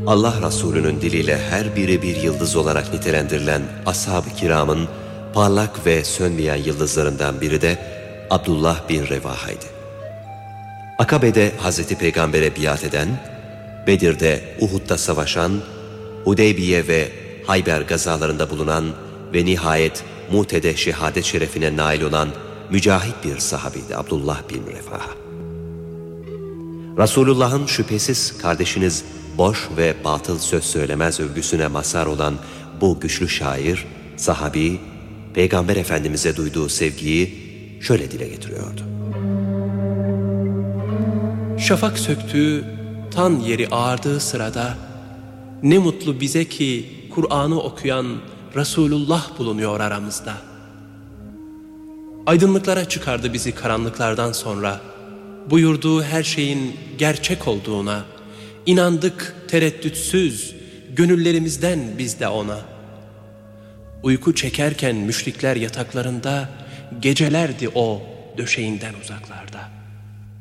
Allah Resulü'nün diliyle her biri bir yıldız olarak nitelendirilen ashab-ı kiramın parlak ve sönmeyen yıldızlarından biri de Abdullah bin Revaha'ydı. Akabe'de Hazreti Peygamber'e biat eden, Bedir'de, Uhud'da savaşan, Hudeybiye ve Hayber gazalarında bulunan ve nihayet Mu'te'de şehadet şerefine nail olan mücahit bir sahabiydi Abdullah bin Revaha. Resulullah'ın şüphesiz kardeşiniz boş ve batıl söz söylemez övgüsüne mazhar olan bu güçlü şair, sahabi, Peygamber Efendimiz'e duyduğu sevgiyi şöyle dile getiriyordu. Şafak söktüğü, tan yeri ağardığı sırada ne mutlu bize ki Kur'an'ı okuyan Resulullah bulunuyor aramızda. Aydınlıklara çıkardı bizi karanlıklardan sonra. Buyurduğu her şeyin gerçek olduğuna, inandık tereddütsüz, gönüllerimizden biz de ona. Uyku çekerken müşrikler yataklarında, gecelerdi o döşeğinden uzaklarda.